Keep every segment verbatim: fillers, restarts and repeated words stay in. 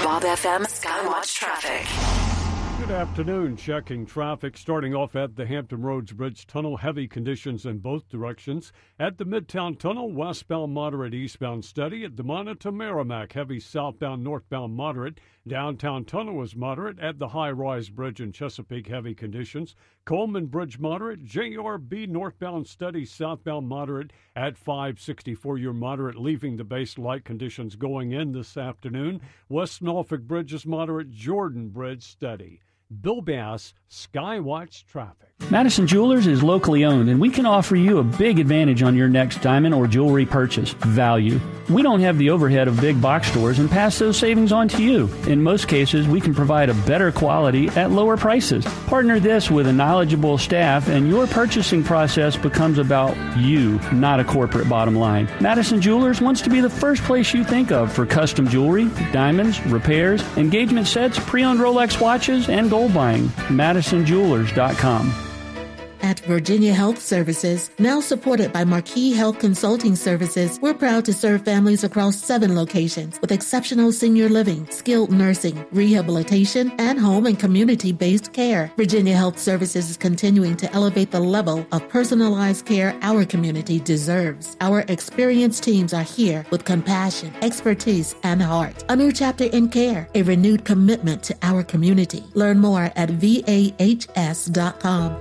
Bob F M Skywatch Traffic. Good afternoon. Checking traffic. Starting off at the Hampton Roads Bridge Tunnel. Heavy conditions in both directions. At the Midtown Tunnel, westbound moderate, eastbound steady. At DeMonica to Merrimack, heavy southbound, northbound moderate. Downtown Tunnel is moderate. At the High Rise Bridge in Chesapeake, heavy conditions. Coleman Bridge moderate. J R B northbound steady, southbound moderate. At five sixty-four, you're moderate, leaving the base. Light conditions going in this afternoon. West Norfolk Bridge is moderate. Jordan Bridge steady. Bill Bass, Skywatch Traffic. Madison Jewelers is locally owned, and we can offer you a big advantage on your next diamond or jewelry purchase. Value. We don't have the overhead of big box stores and pass those savings on to you. In most cases, we can provide a better quality at lower prices. Partner this with a knowledgeable staff, and your purchasing process becomes about you, not a corporate bottom line. Madison Jewelers wants to be the first place you think of for custom jewelry, diamonds, repairs, engagement sets, pre-owned Rolex watches, and gold buying. Madison Jewelers dot com. At Virginia Health Services, now supported by Marquis Health Consulting Services, we're proud to serve families across seven locations with exceptional senior living, skilled nursing, rehabilitation, and home and community-based care. Virginia Health Services is continuing to elevate the level of personalized care our community deserves. Our experienced teams are here with compassion, expertise, and heart. A new chapter in care, a renewed commitment to our community. Learn more at V A H S dot com.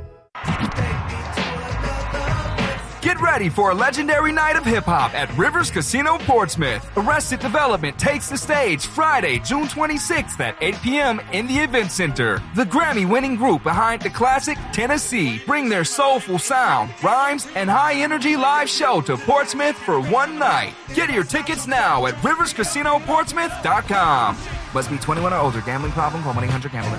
Get ready for a legendary night of hip-hop at Rivers Casino Portsmouth. Arrested Development takes the stage Friday, June twenty-sixth at eight p.m. in the Event Center. The Grammy-winning group behind the classic Tennessee bring their soulful sound, rhymes, and high-energy live show to Portsmouth for one night. Get your tickets now at rivers casino portsmouth dot com. Must be twenty-one or older. Gambling problem? Call one eight hundred gambler.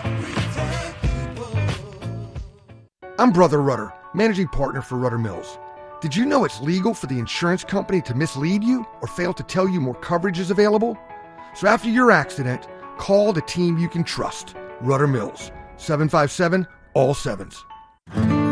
I'm Brother Rudder, managing partner for Rudder Mills. Did you know it's legal for the insurance company to mislead you or fail to tell you more coverage is available? So after your accident, call the team you can trust. Rudder Mills, seven five seven, all sevens.